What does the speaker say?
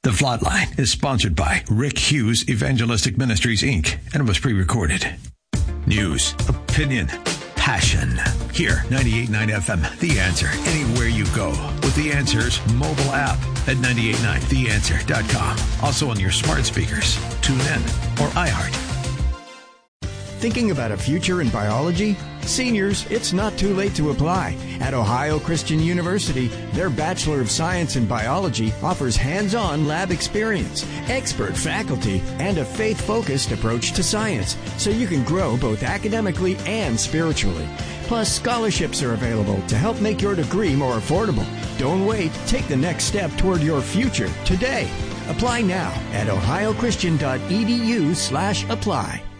The Flatline is sponsored by Rick Hughes Evangelistic Ministries, Inc., and was pre-recorded. News, opinion, passion. Here, 98.9 FM, The Answer, anywhere you go. With The Answer's mobile app at 989theanswer.com. Also on your smart speakers, TuneIn, or iHeart. Thinking about a future in biology? Seniors, it's not too late to apply. At Ohio Christian University, their Bachelor of Science in Biology offers hands-on lab experience, expert faculty, and a faith-focused approach to science, so you can grow both academically and spiritually. Plus, scholarships are available to help make your degree more affordable. Don't wait. Take the next step toward your future today. Apply now at ohiochristian.edu/apply.